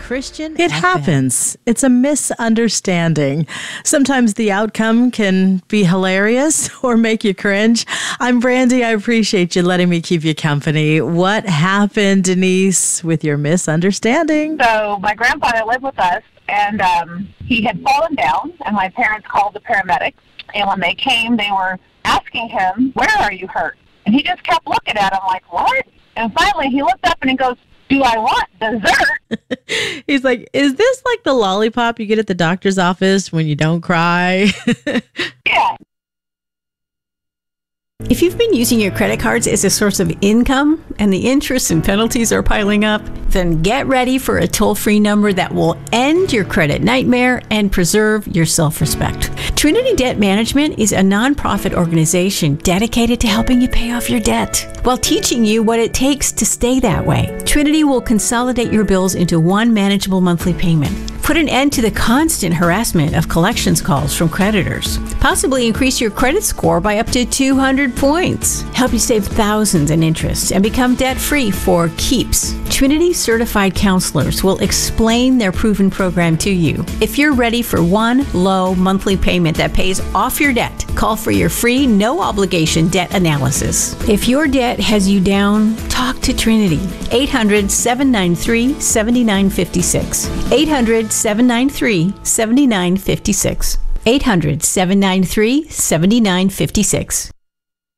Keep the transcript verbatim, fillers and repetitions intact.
Christian It F M. happens. It's a misunderstanding. Sometimes the outcome can be hilarious or make you cringe. I'm Brandy. I appreciate you letting me keep you company. What happened, Denise, with your misunderstanding? So my grandfather lived with us, and um, he had fallen down, and my parents called the paramedics. And when they came, they were asking him, "Where are you hurt?" And he just kept looking at him like, "What?" And finally he looked up and he goes, "Do I want dessert?" He's like, is this like the lollipop you get at the doctor's office when you don't cry? Yeah. If you've been using your credit cards as a source of income and the interest and penalties are piling up, then get ready for a toll-free number that will end your credit nightmare and preserve your self-respect. Trinity Debt Management is a nonprofit organization dedicated to helping you pay off your debt while teaching you what it takes to stay that way. Trinity will consolidate your bills into one manageable monthly payment, put an end to the constant harassment of collections calls from creditors, possibly increase your credit score by up to two hundred points, help you save thousands in interest, and become debt-free for keeps. Trinity certified counselors will explain their proven program to you. If you're ready for one low monthly payment that pays off your debt, call for your free, no-obligation debt analysis. If your debt has you down, talk to Trinity. eight hundred, seven nine three, seven nine five six. eight hundred, seven nine three, seven nine five six. eight hundred, seven nine three, seven nine five six.